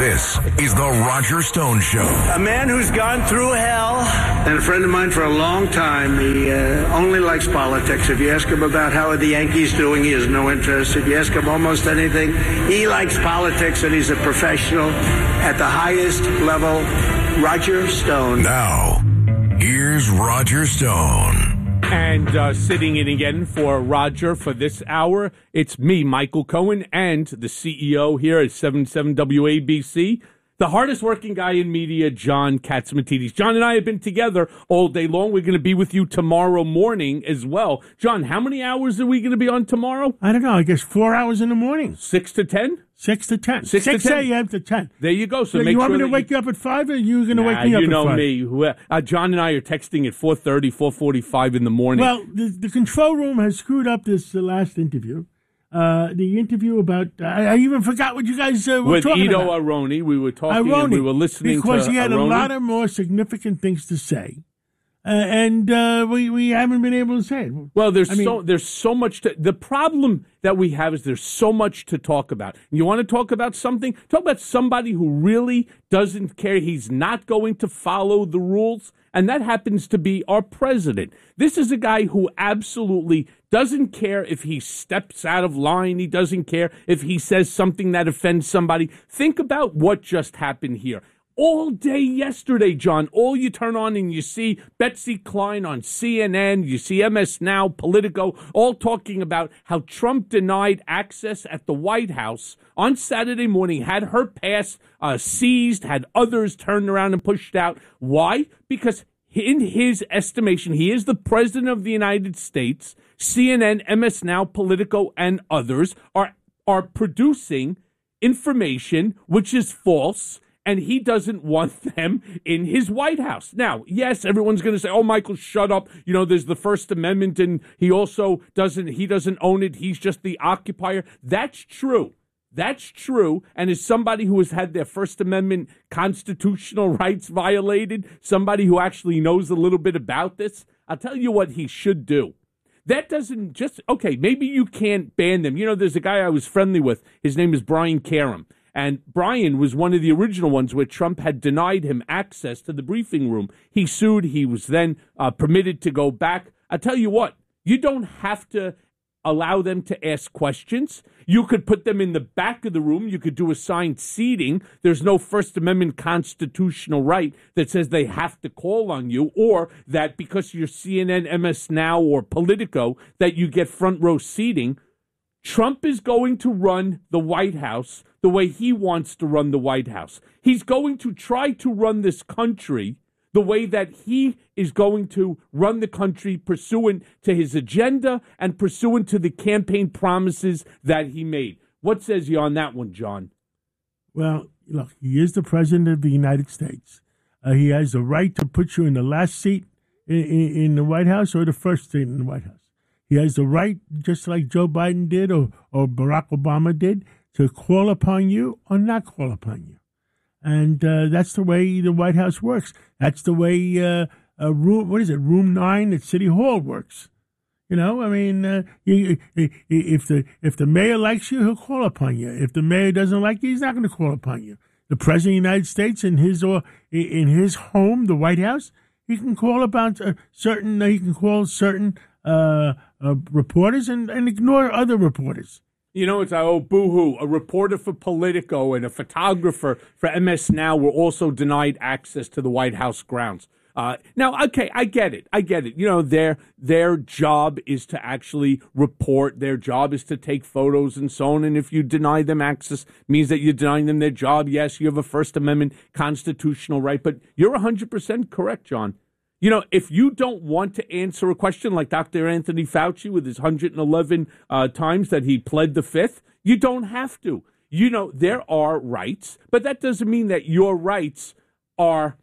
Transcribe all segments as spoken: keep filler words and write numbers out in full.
This is the Roger Stone Show. A man who's gone through hell, and a friend of mine for a long time. He uh, only likes politics. If you ask him about how are the Yankees doing, he has no interest. If you ask him almost anything, he likes politics, and he's a professional at the highest level. Roger Stone. Now, here's Roger Stone. And uh, sitting in again for Roger for this hour, it's me, Michael Cohen, and the C E O here at seventy-seven W A B C, the hardest working guy in media, John Catsimatidis. John and I have been together all day long. We're going to be with you tomorrow morning as well. John, how many hours are we going to be on tomorrow? I don't know. I guess four hours in the morning. Six to ten? Six to ten. Six, Six to ten. a.m. to ten. There you go. So, so make you want sure me to wake you... you up at five, or are you going to nah, wake me up you at know five? me. Uh, John and I are texting at four thirty, four forty-five in the morning. Well, the, the control room has screwed up this uh, last interview. Uh, the interview about, uh, I even forgot what you guys uh, were With talking Ido about. Aroni, we were talking Aroni, and we were listening because to he had Aroni. a lot of more significant things to say. Uh, and uh, we we haven't been able to say it. Well, there's I mean, so there's so much to. The problem that we have is there's so much to talk about. You want to talk about something? Talk about somebody who really doesn't care. He's not going to follow the rules, and that happens to be our president. This is a guy who absolutely doesn't care if he steps out of line. He doesn't care if he says something that offends somebody. Think about what just happened here. All day yesterday, John, all you turn on and you see Betsy Klein on C N N, you see M S Now, Politico, all talking about how Trump denied access at the White House on Saturday morning, had her pass uh, seized, had others turned around and pushed out. Why? Because in his estimation, he is the president of the United States. C N N, M S Now, Politico, and others are are producing information which is false, and he doesn't want them in his White House. Now, yes, everyone's going to say, oh, Michael, shut up. You know, there's the First Amendment, and he also doesn't, he doesn't own it. He's just the occupier. That's true. That's true. And as somebody who has had their First Amendment constitutional rights violated, somebody who actually knows a little bit about this, I'll tell you what he should do. That doesn't just, okay, maybe you can't ban them. You know, there's a guy I was friendly with. His name is Brian Karem. And Brian was one of the original ones where Trump had denied him access to the briefing room. He sued. He was then uh, permitted to go back. I tell you what, you don't have to allow them to ask questions. You could put them in the back of the room. You could do assigned seating. There's no First Amendment constitutional right that says they have to call on you, or that because you're C N N, M S Now, or Politico, that you get front row seating. Trump is going to run the White House the way he wants to run the White House. He's going to try to run this country the way that he is going to run the country, pursuant to his agenda and pursuant to the campaign promises that he made. What says you on that one, John? Well, look, he is the president of the United States. Uh, he has the right to put you in the last seat in, in, in the White House or the first seat in the White House. He has the right, just like Joe Biden did or, or Barack Obama did, to call upon you or not call upon you. And uh, that's the way the White House works. That's the way uh, uh, room, what is it, room nine at City Hall works. You know, I mean, uh, you, if the if the mayor likes you, he'll call upon you. If the mayor doesn't like you, he's not going to call upon you. The president of the United States in his or in his home, the White House, he can call about uh, certain. He can call certain uh, uh, reporters and, and ignore other reporters. You know, it's, oh, boo-hoo, a reporter for Politico and a photographer for M S Now were also denied access to the White House grounds. Uh, now, okay, I get it. I get it. You know, their their job is to actually report. Their job is to take photos and so on. And if you deny them access, means that you're denying them their job. Yes, you have a First Amendment constitutional right. But you're one hundred percent correct, John. You know, if you don't want to answer a question like Doctor Anthony Fauci with his one hundred eleven uh, times that he pled the fifth, you don't have to. You know, there are rights, but that doesn't mean that your rights are,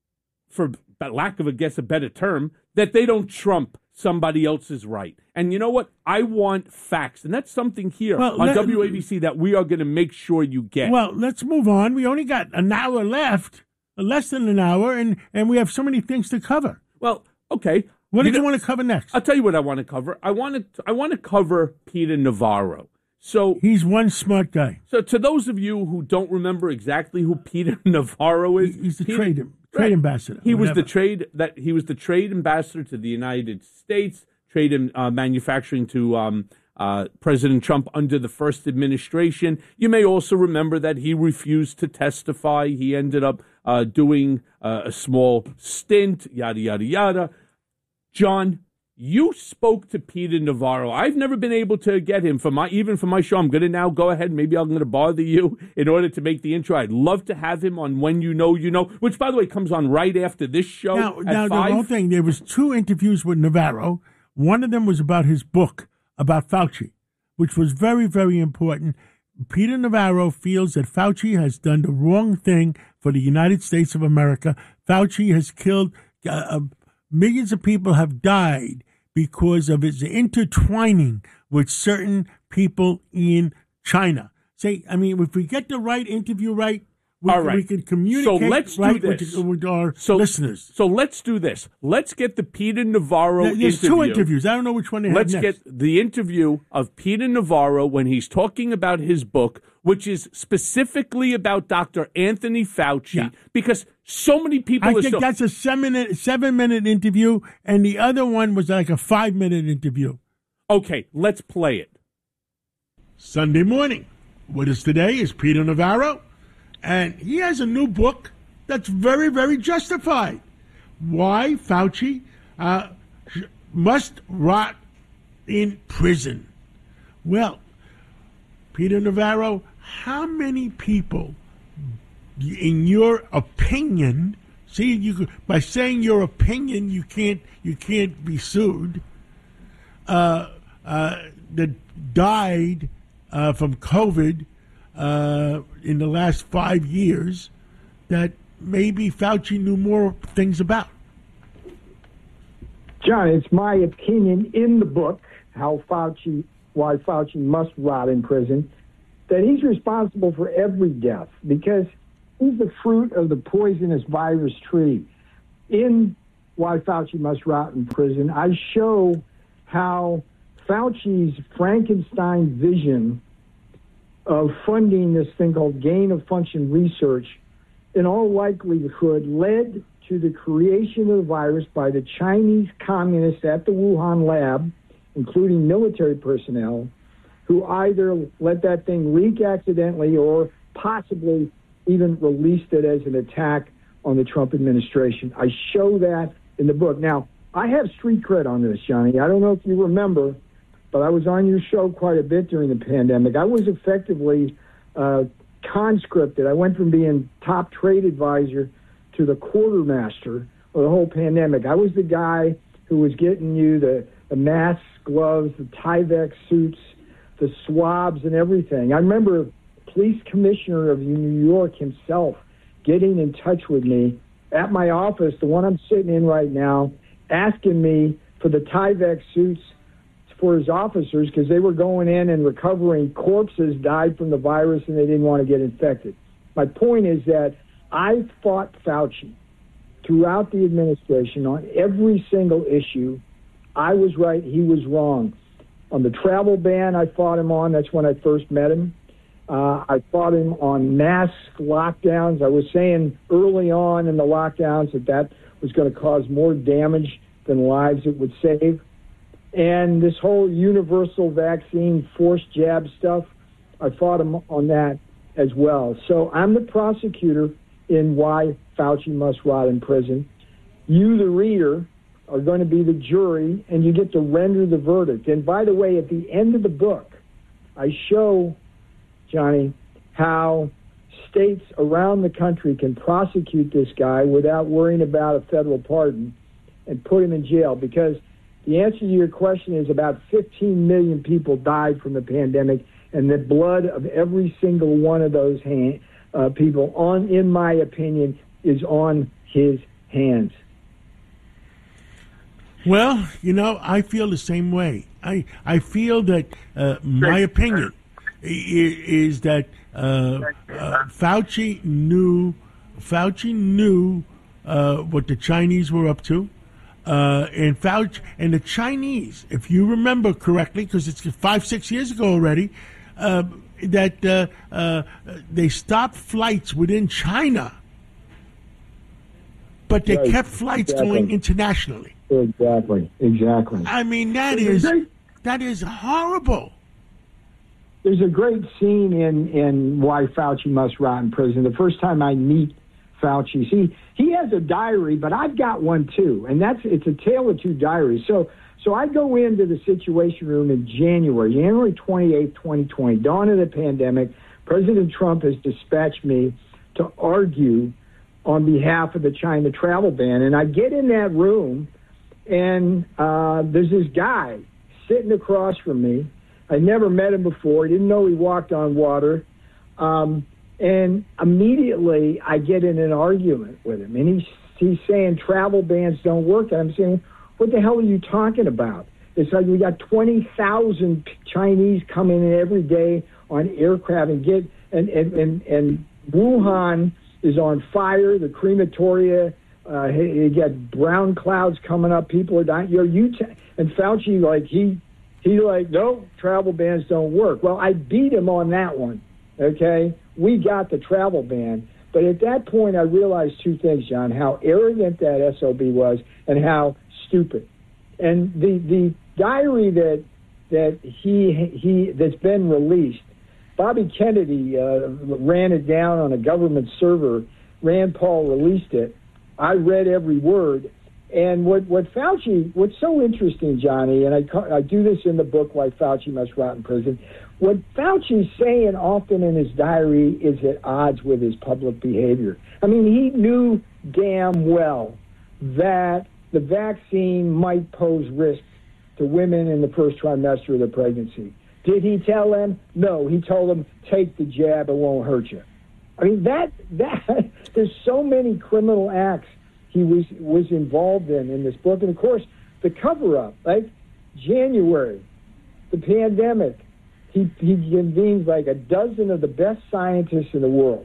for lack of, I guess, a better term, that they don't trump somebody else's right. And you know what? I want facts, and that's something here well, on let, W A B C that we are going to make sure you get. Well, let's move on. We only got an hour left. Less than an hour, and, and we have so many things to cover. Well, okay. What do you you know, want to cover next? I'll tell you what I want to cover. I want to I want to cover Peter Navarro. So he's one smart guy. So to those of you who don't remember exactly who Peter Navarro is, he's the Peter, trade trade right. ambassador. He whatever. was the trade that he was the trade ambassador to the United States, trade and uh, manufacturing to um, uh, President Trump under the first administration. You may also remember that he refused to testify. He ended up uh, doing uh, a small stint. Yada yada yada. John, you spoke to Peter Navarro. I've never been able to get him for my even for my show. I'm going to now go ahead. Maybe I'm going to bother you in order to make the intro. I'd love to have him on When You Know You Know, which, by the way, comes on right after this show. Now, at now five. the whole thing. There was two interviews with Navarro. One of them was about his book about Fauci, which was very, very important. Peter Navarro feels that Fauci has done the wrong thing for the United States of America. Fauci has killed uh, uh, millions of people have died because of its intertwining with certain people in China. Say, I mean, if we get the right interview right, we, All right. we can communicate so let's right do this. With, with our so, listeners. So let's do this. Let's get the Peter Navarro There- There's interview. two interviews. I don't know which one they have Let's next. get the interview of Peter Navarro when he's talking about his book, which is specifically about Doctor Anthony Fauci, Yeah. because so many people I are think so, that's a seven minute, seven minute interview, and the other one was like a five minute interview. Okay, let's play it. Sunday morning. With us today is Peter Navarro, and he has a new book that's very, very justified. Why Fauci uh, must rot in prison. Well, Peter Navarro, how many people, in your opinion, see, you could, by saying your opinion, you can't you can't be sued. Uh, uh, that died uh, from COVID uh, in the last five years, that maybe Fauci knew more things about. John, it's my opinion in the book, how Fauci, why Fauci must rot in prison, that he's responsible for every death because he's the fruit of the poisonous virus tree. In Why Fauci Must Rot in Prison, I show how Fauci's Frankenstein vision of funding this thing called gain of function research in all likelihood led to the creation of the virus by the Chinese communists at the Wuhan lab, including military personnel, who either let that thing leak accidentally or possibly even released it as an attack on the Trump administration. I show that in the book. Now, I have street cred on this, Johnny. I don't know if you remember, but I was on your show quite a bit during the pandemic. I was effectively uh, conscripted. I went from being top trade advisor to the quartermaster of the whole pandemic. I was the guy who was getting you the, the masks, gloves, the Tyvek suits, the swabs, and everything. I remember police commissioner of New York himself getting in touch with me at my office, the one I'm sitting in right now, asking me for the Tyvek suits for his officers because they were going in and recovering corpses died from the virus and they didn't want to get infected. My point is that I fought Fauci throughout the administration on every single issue. I was right, he was wrong. On the travel ban, I fought him on. That's when I first met him. Uh, I fought him on mask lockdowns. I was saying early on in the lockdowns that that was going to cause more damage than lives it would save. And this whole universal vaccine, forced jab stuff, I fought him on that as well. So I'm the prosecutor in Why Fauci Must Rot in Prison. You, the reader, are going to be the jury, and you get to render the verdict. And by the way, at the end of the book, I show, Johnny, how states around the country can prosecute this guy without worrying about a federal pardon and put him in jail, because the answer to your question is about fifteen million people died from the pandemic, and the blood of every single one of those hand, uh, people, on, in my opinion, is on his hands. Well, you know, I feel the same way. I I feel that uh, my opinion i- is that uh, uh, Fauci knew Fauci knew uh, what the Chinese were up to, uh, and Fauci and the Chinese, if you remember correctly, because it's five six years ago already, uh, that uh, uh, they stopped flights within China, but they Right. kept flights Exactly. going internationally. Exactly, exactly. I mean, that is that is horrible. There's a great scene in, in Why Fauci Must Rot in Prison. The first time I meet Fauci, see, he has a diary, but I've got one too, and that's it's a tale of two diaries. So, so I go into the Situation Room in January, January twenty-eighth, twenty twenty, dawn of the pandemic. President Trump has dispatched me to argue on behalf of the China travel ban, and I get in that room, and uh, there's this guy sitting across from me. I never met him before. Didn't know he walked on water. Um, and immediately I get in an argument with him. And he's, he's saying travel bans don't work. And I'm saying, what the hell are you talking about? It's like we got twenty thousand Chinese coming in every day on aircraft and get, and, and, and, and Wuhan is on fire. The crematoria, uh, you got brown clouds coming up. People are dying. You're, you t- and Fauci, like, he, He's like, no, travel bans don't work. Well, I beat him on that one, okay? We got the travel ban. But at that point, I realized two things, John, how arrogant that S O B was and how stupid. And the the diary that that he he that's been released, Bobby Kennedy uh, ran it down on a government server. Rand Paul released it. I read every word. And what, what Fauci, what's so interesting, Johnny, and I, I do this in the book, Why Fauci Must Rot in Prison, what Fauci's saying often in his diary is at odds with his public behavior. I mean, he knew damn well that the vaccine might pose risks to women in the first trimester of their pregnancy. Did he tell them? No, he told them, take the jab, it won't hurt you. I mean, that that there's so many criminal acts he was was involved in in this book. And, of course, the cover-up, like January, the pandemic, he, he convenes like a dozen of the best scientists in the world.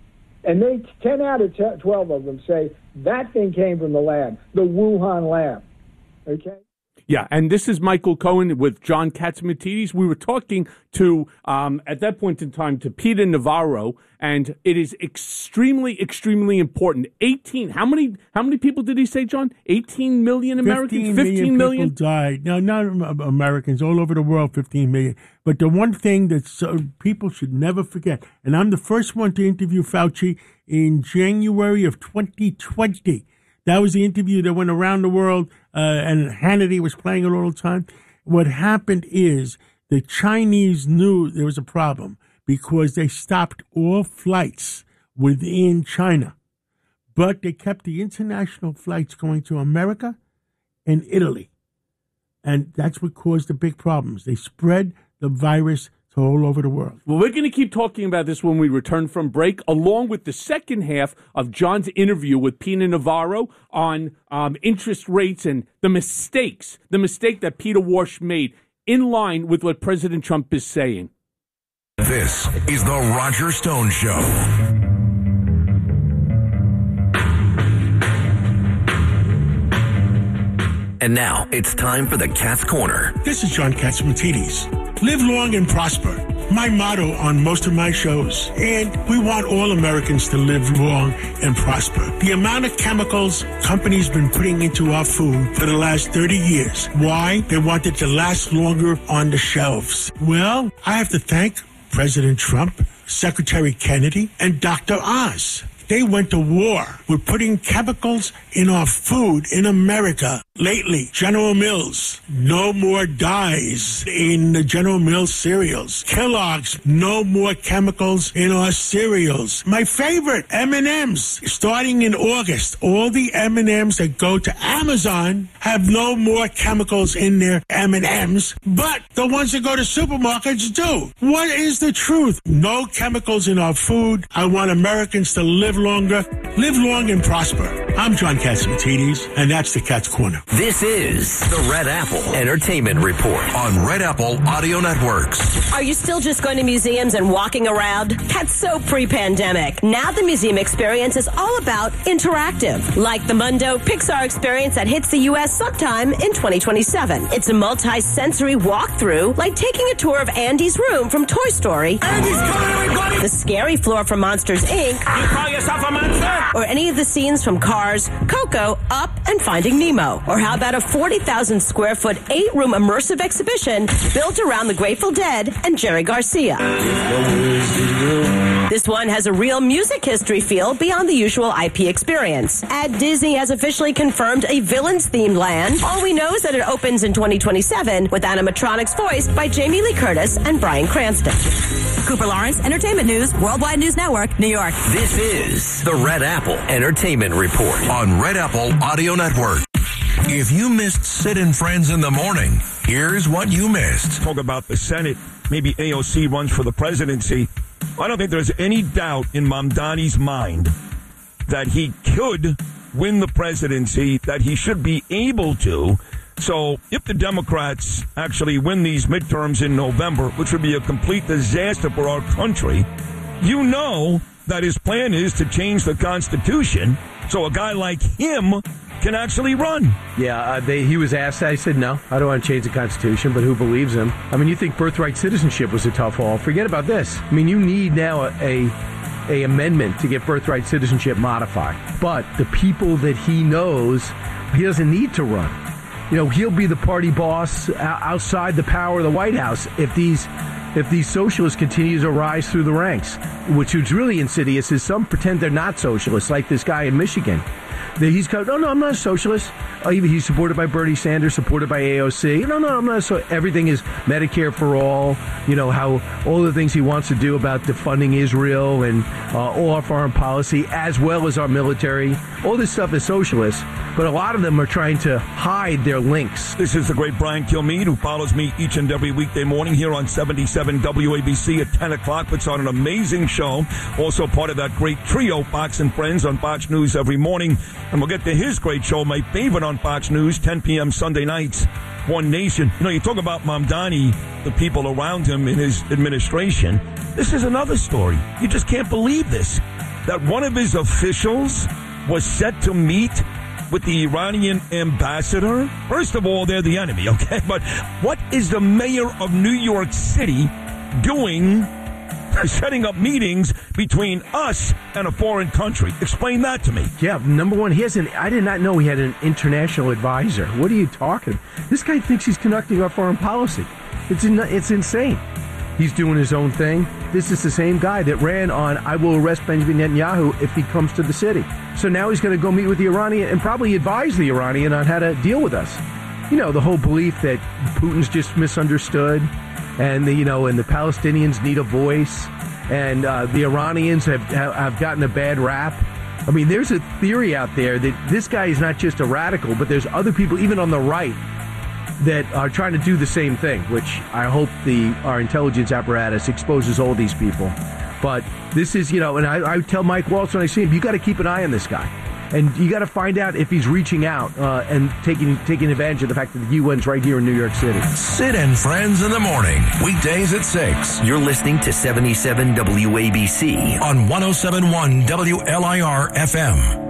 And they, ten out of twelve of them say, that thing came from the lab, the Wuhan lab, okay? Yeah, and this is Michael Cohen with John Catsimatidis. We were talking to, um, at that point in time, to Peter Navarro, and it is extremely, extremely important. eighteen, how many How many people did he say, John? eighteen million Americans? fifteen million people died. No, not Americans, all over the world, fifteen million. But the one thing that so, people should never forget, and I'm the first one to interview Fauci in January of twenty twenty. That was the interview that went around the world, uh, and Hannity was playing it all the time. What happened is the Chinese knew there was a problem because they stopped all flights within China. But they kept the international flights going to America and Italy. And that's what caused the big problems. They spread the virus to all over the world. Well, we're going to keep talking about this when we return from break, along with the second half of John's interview with Peter Navarro on um, interest rates and the mistakes, the mistake that Peter Walsh made in line with what President Trump is saying. This is the Roger Stone Show. And now it's time for the Cat's Corner. This is John Catsimatidis. Live long and prosper. My motto on most of my shows. And we want all Americans to live long and prosper. The amount of chemicals companies been putting into our food for the last thirty years. Why? They want it to last longer on the shelves. Well, I have to thank President Trump, Secretary Kennedy, and Doctor Oz. They went to war with putting chemicals in our food in America. Lately, General Mills, no more dyes in the General Mills cereals. Kellogg's, no more chemicals in our cereals. My favorite, M and M's. Starting in August, all the M and M's that go to Amazon have no more chemicals in their M and M's, but the ones that go to supermarkets do. What is the truth? No chemicals in our food. I want Americans to live longer, live long and prosper. I'm John Catsimatidis, and that's the Cat's Corner. This is the Red Apple Entertainment Report on Red Apple Audio Networks. Are you still just going to museums and walking around? That's so pre-pandemic. Now the museum experience is all about interactive, like the Mundo Pixar experience that hits the U S sometime in twenty twenty-seven. It's a multi-sensory walkthrough, like taking a tour of Andy's room from Toy Story. Andy's coming, everybody! The scary floor from Monsters, Incorporated. You call yourself a monster? Or any of the scenes from Cars, Coco, Up, and Finding Nemo. Or how about a forty thousand square foot, eight-room immersive exhibition built around the Grateful Dead and Jerry Garcia. This one has a real music history feel beyond the usual I P experience. At Disney has officially confirmed a villains-themed land. All we know is that it opens in twenty twenty-seven with animatronics voiced by Jamie Lee Curtis and Bryan Cranston. Cooper Lawrence, Entertainment News, Worldwide News Network, New York. This is the Red Apple Entertainment Report on Red Apple Audio Network. If you missed Sid and Friends in the morning, here's what you missed. Talk about the Senate. Maybe A O C runs for the presidency. I don't think there's any doubt in Mamdani's mind that he could win the presidency, that he should be able to. So if the Democrats actually win these midterms in November, which would be a complete disaster for our country, you know that his plan is to change the Constitution so a guy like him can actually run. Yeah, uh, they, he was asked. I said, no, I don't want to change the Constitution, but who believes him? I mean, you think birthright citizenship was a tough haul. Forget about this. I mean, you need now a, a, a amendment to get birthright citizenship modified. But the people that he knows, he doesn't need to run. You know, he'll be the party boss outside the power of the White House if these if these socialists continue to rise through the ranks, which is really insidious is some pretend they're not socialists, like this guy in Michigan. He's come, no, no, I'm not a socialist. Oh, he's supported by Bernie Sanders, supported by A O C. No, no, I'm not. So everything is Medicare for all. You know, how all the things he wants to do about defunding Israel and uh, all our foreign policy, as well as our military. All this stuff is socialist, but a lot of them are trying to hide their links. This is the great Brian Kilmeade, who follows me each and every weekday morning here on seventy-seven W A B C at ten o'clock. Puts on an amazing show. Also part of that great trio, Fox and Friends, on Fox News every morning. And we'll get to his great show, my favorite on Fox News, ten p.m. Sunday nights, One Nation. You know, you talk about Mamdani, the people around him in his administration. This is another story. You just can't believe this. That one of his officials was set to meet with the Iranian ambassador. First of all, they're the enemy, okay? But what is the mayor of New York City doing, setting up meetings between us and a foreign country? Explain that to me. Yeah, number one, he has an, I did not know he had an international advisor. What are you talking? This guy thinks he's conducting our foreign policy. It's in, it's insane. He's doing his own thing. This is the same guy that ran on, I will arrest Benjamin Netanyahu if he comes to the city. So now he's going to go meet with the Iranian and probably advise the Iranian on how to deal with us. You know, the whole belief that Putin's just misunderstood and the, you know, and the Palestinians need a voice and uh, the Iranians have, have gotten a bad rap. I mean, there's a theory out there that this guy is not just a radical, but there's other people, even on the right, that are trying to do the same thing, which I hope the our intelligence apparatus exposes all these people. But this is, you know, and I, I tell Mike Waltz when I see him, you got to keep an eye on this guy. And you got to find out if he's reaching out uh, and taking taking advantage of the fact that the U N's right here in New York City. Sid and Friends in the morning, weekdays at six. You're listening to seventy-seven W A B C on one oh seven point one W L I R F M.